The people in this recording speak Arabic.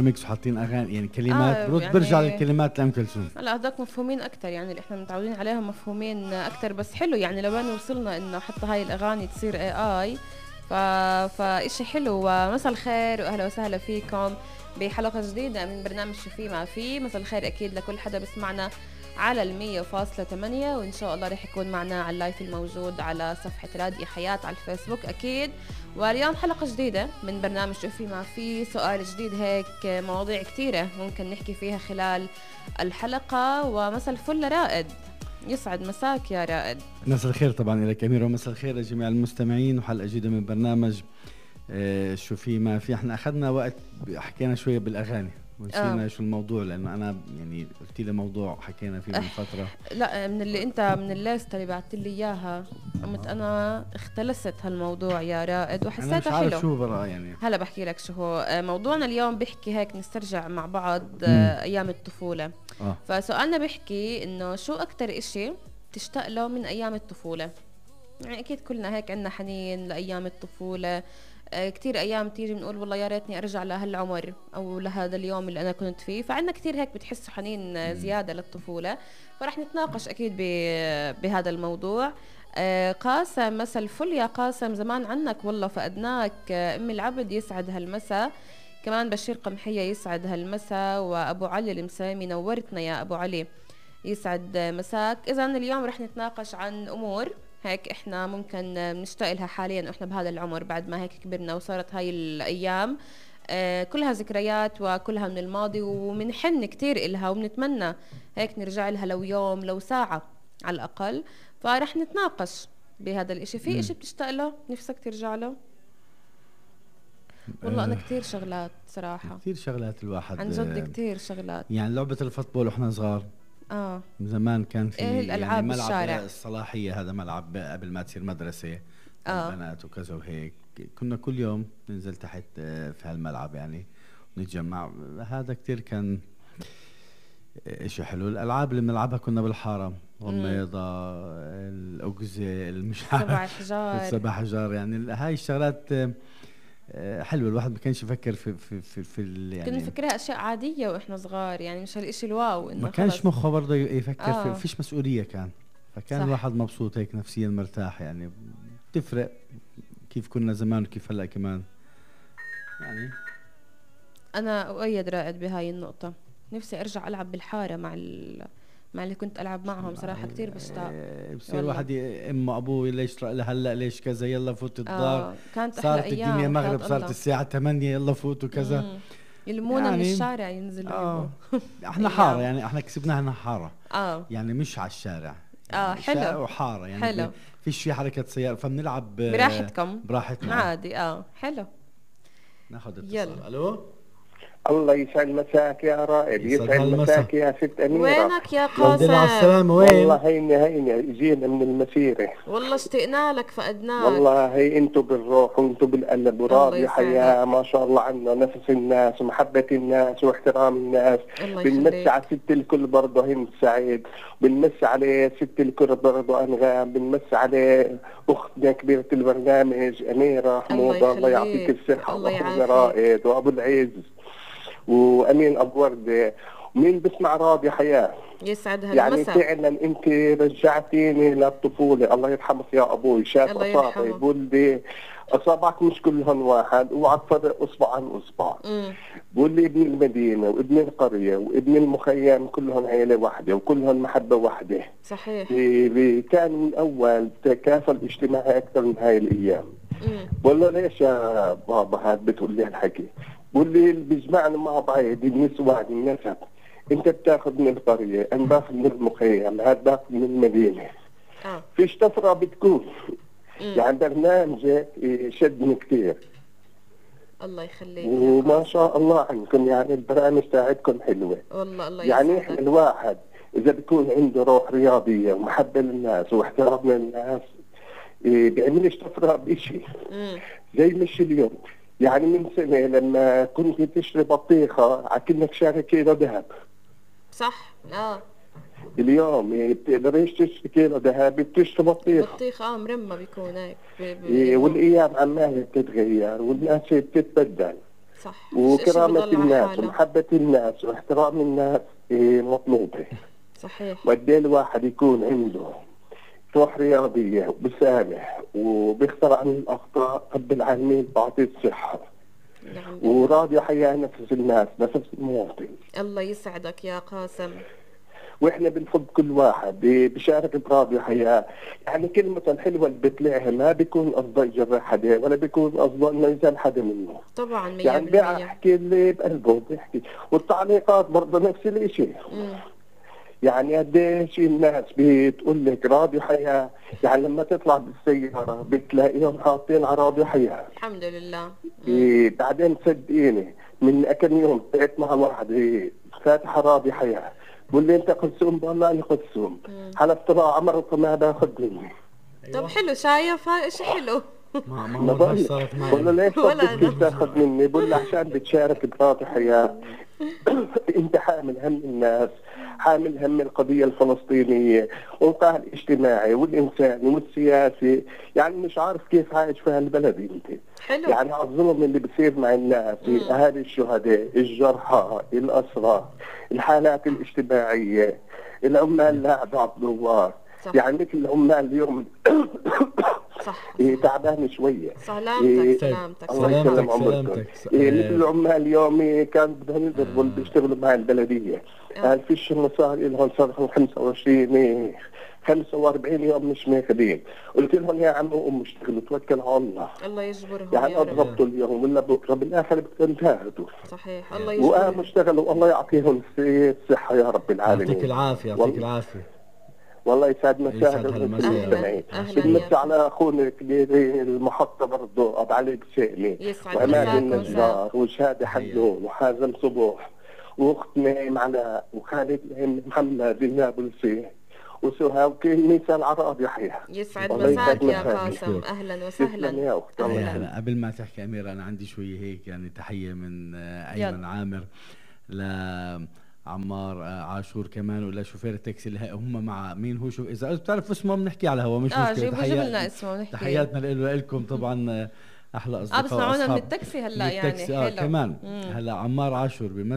ريميكس وحاطين اغاني يعني كلمات برد يعني برجع للكلمات لأم كلثوم. لا هذاك مفهومين اكثر يعني اللي احنا متعودين عليهم مفهومين اكثر، بس حلو يعني لو وين وصلنا انه حتى هاي الاغاني تصير اي فإشي حلو. ومساء الخير واهلا وسهلا فيكم بحلقة جديدة من برنامج شو في ما في. مساء الخير اكيد لكل حدا بسمعنا على 100.8، وإن شاء الله رح يكون معنا على اللايف الموجود على صفحة راديو حياة على الفيسبوك أكيد. واليوم حلقة جديدة من برنامج شو في ما في، سؤال جديد هيك، مواضيع كتيرة ممكن نحكي فيها خلال الحلقة. ومساء الفل لرائد، يسعد مساك يا رائد. مساء الخير طبعا لك أميرة، ومساء الخير لجميع المستمعين، وحلقة جديدة من برنامج شو في ما في. احنا أخذنا وقت حكينا شوية بالأغاني ونسينا شو الموضوع، لانه انا يعني قلت لي موضوع حكينا فيه من فتره. لا من اللي انت من الليست اللي بعثت لي اياها قمت انا اختلست هالموضوع يا رائد وحسيتها حلو. انا مش عارف شو بقى يعني. هلا بحكي لك شو هو موضوعنا اليوم. بيحكي هيك نسترجع مع بعض ايام الطفوله. فسؤالنا بيحكي انه شو اكتر اشي تشتاق له من ايام الطفوله. يعني اكيد كلنا هيك عنا حنين لايام الطفوله. كتير ايام تيجي بنقول والله يا ريتني ارجع لهالعمر او لهذا اليوم اللي انا كنت فيه. فعندنا كتير هيك بتحسوا حنين زياده للطفوله، فرح نتناقش اكيد بهذا الموضوع. قاسم مسا الفل يا قاسم، زمان عنك والله فقدناك. ام العبد يسعد هالمسا، كمان بشير قمحيه يسعد هالمسا، وابو علي المسامي نورتنا يا ابو علي يسعد مساك. اذا اليوم رح نتناقش عن امور هيك احنا ممكن نشتاق لها حاليا واحنا بهذا العمر بعد ما هيك كبرنا وصارت هاي الايام كلها ذكريات وكلها من الماضي ومنحن كتير إلها وبنتمنى هيك نرجع لها لو يوم لو ساعة على الأقل. فرح نتناقش بهذا الاشي. في اشي بتشتاق له نفسك ترجع له؟ والله أنا كتير شغلات صراحة، كتير شغلات الواحد عن جد كتير شغلات. يعني لعبة الفوتبول وإحنا صغار زمان كان في الألعاب يعني ملعب بالشارع. الصلاحية، هذا ملعب قبل ما تصير مدرسة البنات وكذا وهيك. كنا كل يوم ننزل تحت في هالملعب يعني نتجمع. هذا كتير كان اشي حلو. الألعاب اللي بنلعبها كنا بالحارة، غميضة، الأقزة، سبع حجار، سبع حجار، يعني هاي الشغلات حلوة. الواحد ما كانش يفكر في يعني كنا نفكرها أشياء عادية وإحنا صغار، يعني مش هالإشي الواو إنه ما كانش مخه برضه يفكر فيش مسؤولية كان، فكان الواحد مبسوط هيك نفسيا مرتاح. يعني تفرق كيف كنا زمان وكيف هلأ كمان. يعني أنا أؤيد رائد بهاي النقطة. نفسي أرجع ألعب بالحارة مع اللي كنت ألعب معهم صراحة. كتير بشتاق. بصير واحد أمه أبوه ليش هلأ ليش كذا، يلا فوت الدار. كانت صارت الدنيا مغرب، صارت الساعة 8 يلا فوتوا كذا. يلمونا يعني من الشارع ينزلوا احنا حارة، يعني احنا كسبناها حارة. يعني مش على الشارع. يعني حلو وحارة يعني حلو. فيش في حركة سيارة، فبنلعب براحتنا عادي. حلو. ناخذ اتصال. الو، الله يسعد مساك يا رائد، يسعد مساك يا ست أميرة. وينك يا قاسم؟ على السلامة. وين؟ والله هيني جينا من المسيرة، والله اشتقنا لك فقدناك. والله هي انتو بالروح وانتو بالقلب وراديو حياة ما شاء الله عنا، نفس الناس ومحبة الناس واحترام الناس. بنمسي على ست الكل برضه هند سعيد، بنمسي عليه ست الكل برضه أنغام، بنمسي عليه أختنا كبيرة البرنامج أميرة حمود، الله يعطيك الصحة. وأخونا رائد وأبو العز وأمين أبو وردة ومين بسمع راديو حياة. يسعد يعني فعلا انت رجعتيني للطفولة. الله يرحمك يا ابوي. شاف اصابعي بقول لي اصابعك مش كلهن واحد، اوعى تفرق اصبع عن اصبع. بقول لي ابن المدينة وابن القرية وابن المخيم كلهن عيلة واحدة وكلهن محبة واحدة. صحيح. كان من اول تكافل اجتماعي اكثر من هاي الايام. والله ليش يا بابا هاد بتقول لي هالحكي؟ بقول لي اللي بيجمعنا مع بعض النسوان النسب، انت بتاخذ من القرية، انا باخذ من المخيم، هذا باخذ من المدينة. فيش طفرة بتكون. يعني برنامجك شدني كثير. الله يخليك. وما شاء الله عنكم، يعني البرامج تاعتكم حلوة والله. الله يعني يسعدك. احنا الواحد اذا بيكون عنده روح رياضية ومحبة للناس واحترام للناس بيعملش طفرة بشيء. زي مش اليوم، يعني من سنة لما كنت تشتري بطيخة عكنك شاري كيلو ذهب. صح. اليوم بتقدريش تشتري كيلو ذهب، بتشتري بطيخ مرمى بيكون هيك. والايام عمالة بتتغير والناس بتتبدل. صح. وكرامة الناس ومحبة الناس واحترام الناس مطلوبة. صحيح. وقد ايه الواحد يكون عنده روح رياضية وبسامح وبيختار عن الأخطاء، رب العالمين بعطيه الصحة. نعم. وراضي حياة نفس الناس، نفس المواطن. الله يسعدك يا قاسم. واحنا بنفض كل واحد بشارك براضي حياة. يعني كلمة حلوة اللي بتلاقيها ما بيكون قصده يجرح حدا ولا بيكون قصده انه يزعل حدا منه. طبعا 100%. يعني بيحكي اللي بقلبه بيحكي. والتعليقات برضه نفس الاشي. يعني قديش الناس بتقول لك راضي حياة، يعني لما تطلع بالسيارة بتلاقيهم حاطين على راضي حياة. الحمد لله. بعدين صدقيني من كم يوم طلعت مع واحد فاتحة راضي حياة، بقول لي انت قسوم؟ والله انا قسوم. حلفت له عمرك ما باخذ مني. طب حلو، شايف هاي اشي حلو. ما صارت معي. والله ليش بدك تاخذ مني؟ بقول له عشان بتشارك براضي حياة. انت حامل هم الناس، حامل هم القضية الفلسطينية والقاع الاجتماعي والإنساني والسياسي. يعني مش عارف كيف عايش في هالبلد انت. حلو. يعني الظلم اللي بصير مع الناس، اهالي الشهداء، الجرحى، الأسرى، الحالات الاجتماعية، العمال لا بعض دوار. يعني مثل العمال اليوم صح. تعبان شوية. سلامتك. مثل العمال اليوم كان بدهم يضربوا اللي بيشتغلوا مع البلدية. قال فيش صار لهم 45 يوم مش ماخذين. قلت لهم يا عم قوموا اشتغلوا توكلوا على الله. الله يجبرهم. يعني اضربتوا اليوم ولا بكره بالاخر بتنتهدوا. صحيح. الله يجبرهم. وقاموا اشتغلوا والله يعطيهم الصحة يا رب العالمين. يعطيك العافية. يعطيك العافية. والله يسعد مساء المستمعين. بنمسي على اخونا كبير المحطة برضه ابو علي بسيمي وعماد النجار وشهادة حدون وحازم صبوح واخت نايم علاء وخالد محمد النابلسي وسهى وكل مثال عراض يحيى. يسعد مساك يا قاسم. اهلا وسهلا. أهلا. قبل ما تحكي أميرة أنا عندي شوية هيك يعني تحية من أيمن عامر لعمار عاشور كمان ولا شوفير التاكسي اللي هم مع مين هو. شوف إذا بتعرف اسمه بنحكي على هوا مش مشكلة. جيب لنا اسمه نحكي. تحياتنا لكم طبعا. احلى اصدقاء بسمعونا من التاكسي هلا يعني حلو كمان. هلا عمار عاشور